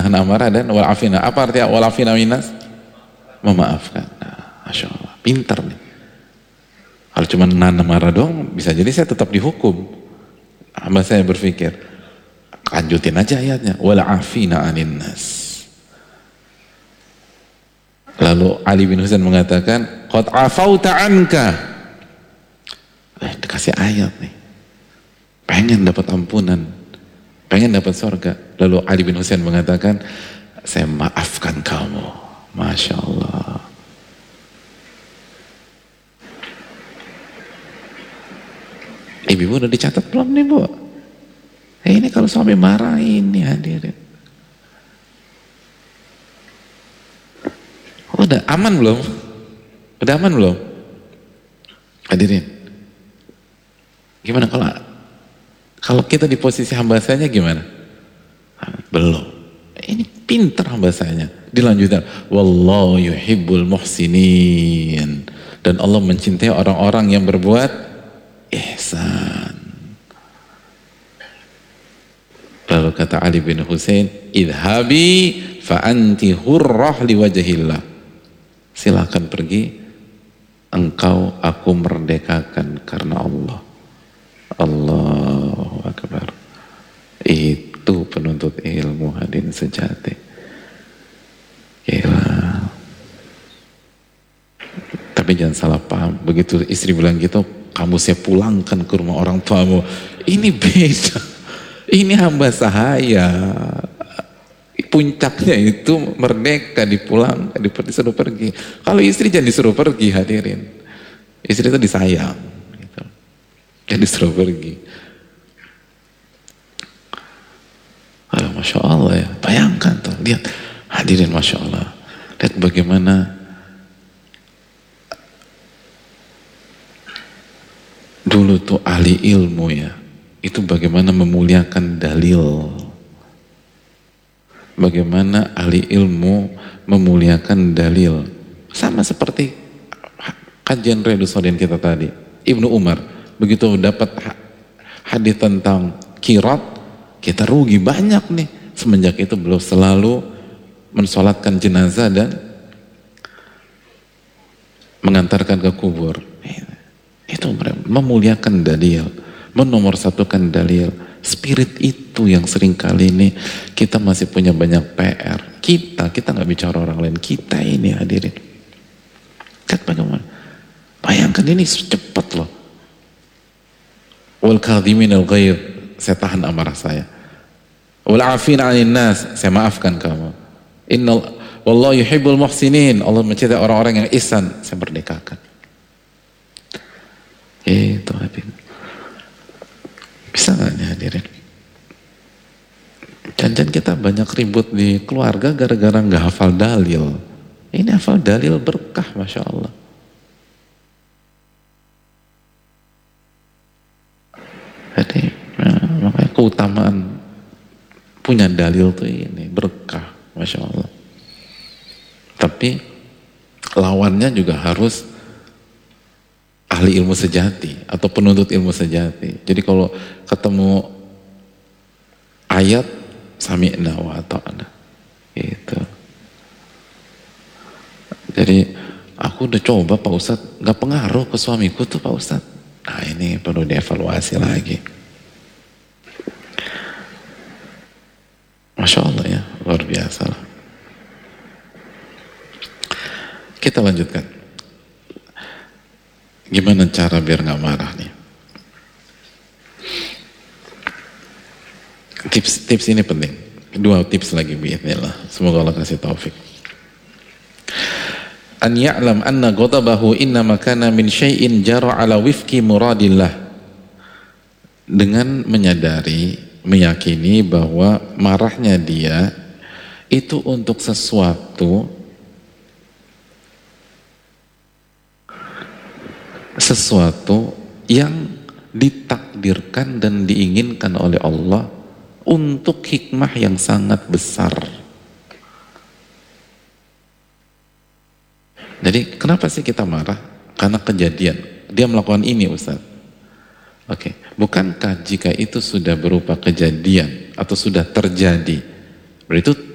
menahan amarah dan wal afina. Apa artinya wal afina minas? Memaafkan. Nah, Masya Allah, pintar nih. Kalau cuma nahan amarah doang, bisa jadi saya tetap dihukum. Hamba saya berpikir, lanjutin aja ayatnya, wal afina anin nas. Lalu Ali bin Husain mengatakan, qad afauta anka. Dikasih ayat nih. Pengen dapat ampunan, pengen dapat surga. Lalu Ali bin Husain mengatakan, saya maafkan kamu. Masya Allah. Ibu udah dicatat belum nih Bu? Ini kalau suami marah ini hadirin. Udah aman belum? Udah aman belum? Hadirin. Gimana kalau kita di posisi hamba saya gimana? Belum. Ini pintar hamba saya. Dilanjutkan, wallahu yuhibbul muhsinin. Dan Allah mencintai orang-orang yang berbuat ihsan. Lalu kata Ali bin Husain, idhabi fa anti hurrah liwajahillah. Silakan pergi, engkau aku merdekakan karena Allah. Allahu Akbar. Itu penuntut ilmu hadirin sejati. Gila. Tapi jangan salah paham. Begitu istri bilang gitu, kamu saya pulangkan ke rumah orang tuamu. Ini beda. Ini hamba sahaya. Puncaknya itu merdeka, dipulang, disuruh pergi. Kalau istri jangan disuruh pergi hadirin. Istri itu disayang. Gitu. Jangan disuruh pergi. Masya Allah ya. Bayangkan tuh, lihat hadirin Masya Allah. Lihat bagaimana dulu tuh ahli ilmu ya. Itu bagaimana memuliakan dalil. Bagaimana ahli ilmu memuliakan dalil. Sama seperti kajian Riyadhus Shalihin kita tadi. Ibnu Umar begitu dapat hadis tentang qirat, kita rugi banyak nih. Semenjak itu beliau selalu mensolatkan jenazah dan mengantarkan ke kubur. Itu memuliakan dalil, menomorsatukan dalil. Spirit itu yang sering kali ini kita masih punya banyak PR. Kita nggak bicara orang lain, kita ini hadirin. Lihat bagaimana. Bayangkan ini cepat loh. Wal kadhimin al ghaidh, saya tahan amarah saya. Wal afina 'anil nas, saya maafkan kamu. Innal wallahu yuhibbul muhsinin, Allah mencintai orang-orang yang ihsan, saya merdekakan. Itu hadirin. Bisa nggak nih hadirin? Jangan kita banyak ribut di keluarga gara-gara nggak hafal dalil. Ini hafal dalil berkah, Masya Allah. Jadi makanya keutamaan punya dalil tuh ini berkah, Masya Allah. Tapi lawannya juga harus ahli ilmu sejati atau penuntut ilmu sejati. Jadi kalau ketemu ayat sami'na wa ata'na gitu. Jadi aku udah coba Pak Ustadz, gak pengaruh ke suamiku tuh Pak Ustadz. Nah ini perlu dievaluasi lagi. Masya Allah ya, luar biasa lah. Kita lanjutkan. Gimana cara biar gak marah nih? Tips ini penting. 2 tips lagi bi'idznillah. Semoga Allah kasih taufik. An ya'lam anna ghadabahu innama kana min syai'in jara ala wifqi muradillah. Dengan menyadari, meyakini bahwa marahnya dia itu untuk sesuatu yang ditakdirkan dan diinginkan oleh Allah untuk hikmah yang sangat besar. Jadi kenapa sih kita marah? Karena kejadian. Dia melakukan ini Ustaz. Oke. Bukankah jika itu sudah berupa kejadian atau sudah terjadi, berarti itu